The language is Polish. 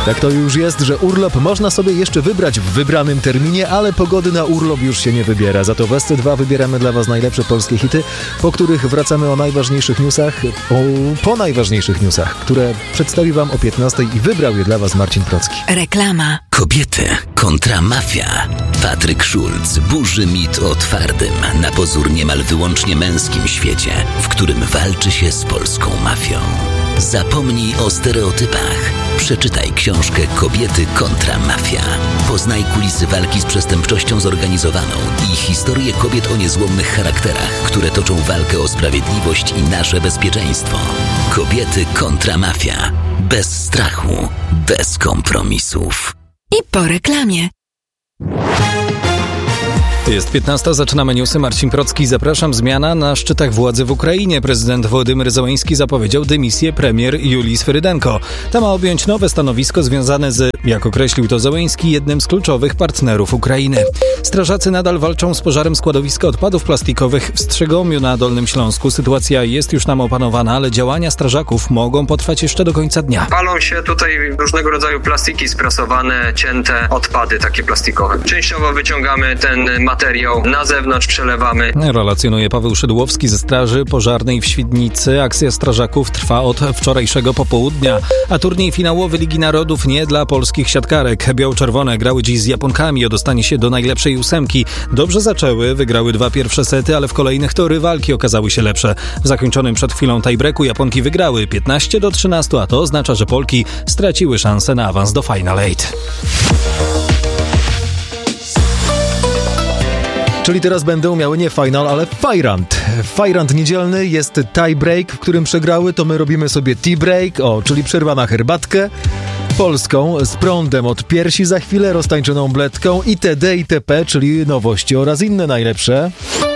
Tak to już jest, że urlop można sobie jeszcze wybrać w wybranym terminie, ale pogody na urlop już się nie wybiera. Za to w SC2 wybieramy dla Was najlepsze polskie hity, po których wracamy po najważniejszych newsach, które przedstawi Wam o 15 i wybrał je dla Was Marcin Procki. Reklama. Kobiety kontra mafia. Patryk Szulc burzy mit o twardym, na pozór niemal wyłącznie męskim świecie, w którym walczy się z polską mafią. Zapomnij o stereotypach. Przeczytaj książkę Kobiety kontra mafia. Poznaj kulisy walki z przestępczością zorganizowaną i historię kobiet o niezłomnych charakterach, które toczą walkę o sprawiedliwość i nasze bezpieczeństwo. Kobiety kontra mafia. Bez strachu, bez kompromisów. I po reklamie. Jest 15, zaczynamy newsy. Marcin Procki, zapraszam. Zmiana na szczytach władzy w Ukrainie. Prezydent Wołodymyr Zełenski zapowiedział dymisję premier Julii Swyrydenko. Ta ma objąć nowe stanowisko związane z, jak określił to Zełenski, jednym z kluczowych partnerów Ukrainy. Strażacy nadal walczą z pożarem składowiska odpadów plastikowych w Strzegomiu na Dolnym Śląsku. Sytuacja jest już tam opanowana, ale działania strażaków mogą potrwać jeszcze do końca dnia. Palą się tutaj różnego rodzaju plastiki sprasowane, cięte odpady takie plastikowe. Częściowo wyciągamy ten materiał, na zewnątrz przelewamy. Relacjonuje Paweł Szydłowski ze Straży Pożarnej w Świdnicy. Akcja strażaków trwa od wczorajszego popołudnia, a turniej finałowy Ligi Narodów nie dla polskich siatkarek. Biało-czerwone grały dziś z Japonkami o dostanie się do najlepszej ósemki. Dobrze zaczęły, wygrały 2 pierwsze sety, ale w kolejnych to rywalki okazały się lepsze. W zakończonym przed chwilą tiebreaku Japonki wygrały 15-13, a to oznacza, że Polki straciły szansę na awans do Final 8. Czyli teraz będą miały nie final, ale fajrant. Fajrant niedzielny jest tiebreak, w którym przegrały, to my robimy sobie tea break, czyli przerwa na herbatkę. Polską, z prądem od piersi za chwilę, roztańczoną bledką itd. itp., czyli nowości oraz inne najlepsze.